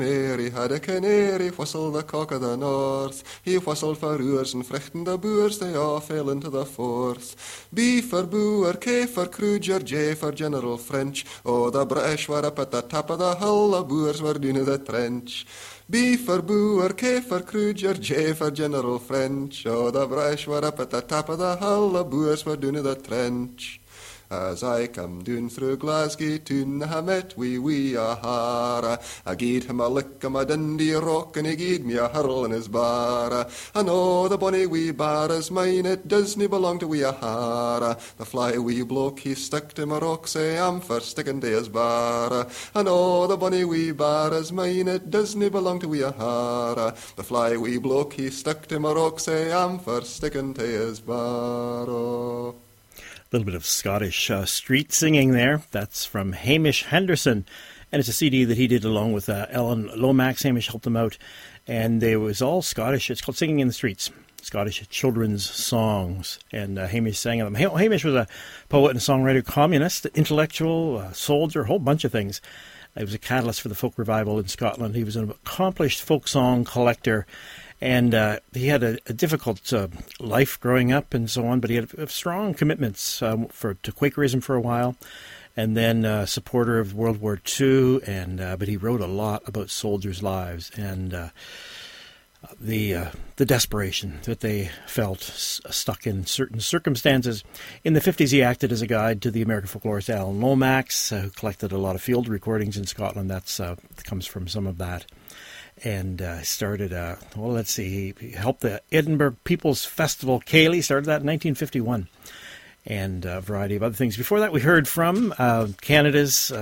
Mary had a canary, whistled the cock of the north. He whistled for oors and frichten the boers, they all fell into the forth. B for Boer, K for Kruger, J for General French. Oh, the British were up at the top of the hill, the boers were down in the trench. B for Boer, K for Kruger, J for General French. Oh, the British were up at the top of the hill, the boers were down in the trench. As I come down through Glasgow town, I met wee O'Hara. I gied him a lick of my Dundee rock, and he gied me a hurl in his bar. I know the bonny wee bar is mine, it doesn't belong to wee O'Hara. The fly wee bloke, he stuck to my rock, say I'm for sticking to his bar. I know the bonny wee bar is mine, it doesn't belong to wee O'Hara. The fly wee bloke, he stuck to my rock, say I'm for sticking to his bar. Oh. A little bit of Scottish street singing there. That's from Hamish Henderson, and it's a CD that he did along with Ellen Lomax. Hamish helped him out, and it was all Scottish. It's called Singing in the Streets, Scottish children's songs, and Hamish sang them. Hamish was a poet and songwriter, communist, intellectual, soldier, a whole bunch of things. He was a catalyst for the folk revival in Scotland. He was an accomplished folk song collector, and he had a difficult life growing up and so on, but he had strong commitments to Quakerism for a while, and then a supporter of World War II, and but he wrote a lot about soldiers' lives and the desperation that they felt stuck in certain circumstances. In the 50s, he acted as a guide to the American folklorist Alan Lomax, who collected a lot of field recordings in Scotland. That comes from some of that. And started, he helped the Edinburgh People's Festival, Cayley, started that in 1951, and a variety of other things. Before that, we heard from Canada's,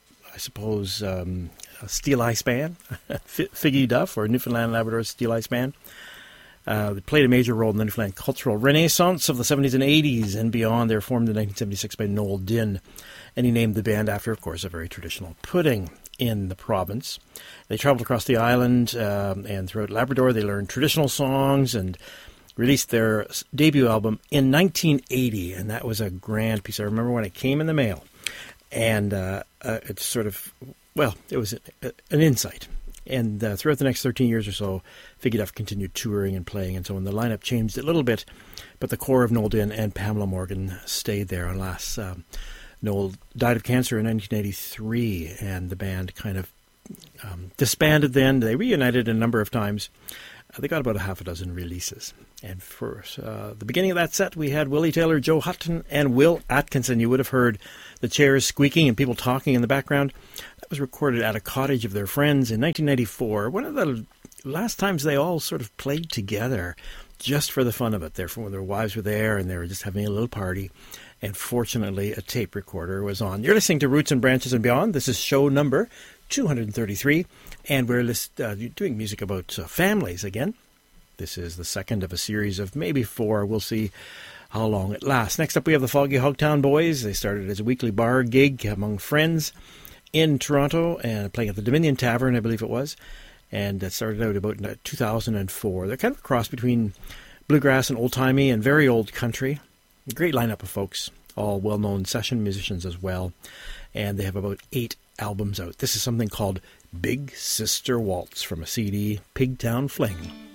Steel Ice Band, Figgy Duff, or Newfoundland and Labrador Steel Ice Band. They played a major role in the Newfoundland cultural renaissance of the 70s and 80s and beyond. They were formed in 1976 by Noel Dinn, and he named the band after, of course, a very traditional pudding in the province. They traveled across the island and throughout Labrador. They learned traditional songs and released their debut album in 1980, and that was a grand piece. I remember when it came in the mail, and it sort of, it was an insight. And throughout the next 13 years or so, Figgy Duff continued touring and playing and so on. The lineup changed a little bit, but the core of Noel Dinn and Pamela Morgan stayed there. Alas, Noel died of cancer in 1983, and the band kind of disbanded then. They reunited a number of times. They got about a half a dozen releases. And for the beginning of that set, we had Willie Taylor, Joe Hutton, and Will Atkinson. You would have heard the chairs squeaking and people talking in the background. That was recorded at a cottage of their friends in 1994. One of the last times they all sort of played together just for the fun of it. Their wives were there, and they were just having a little party. And fortunately, a tape recorder was on. You're listening to Roots and Branches and Beyond. This is show number 233, and we're doing music about families again. This is the second of a series of maybe 4. We'll see how long it lasts. Next up, we have the Foggy Hogtown Boys. They started as a weekly bar gig among friends in Toronto and playing at the Dominion Tavern, I believe it was. And it started out about 2004. They're kind of a cross between bluegrass and old-timey and very old country. A great lineup of folks, all well-known session musicians as well. And they have about 8 albums out. This is something called Big Sister Waltz from a CD, Pigtown Fling.